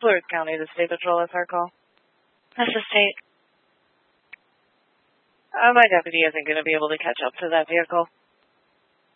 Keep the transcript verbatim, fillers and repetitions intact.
Blue Earth County, the State Patrol, that's our call. That's the state. Uh, my deputy isn't going to be able to catch up to that vehicle.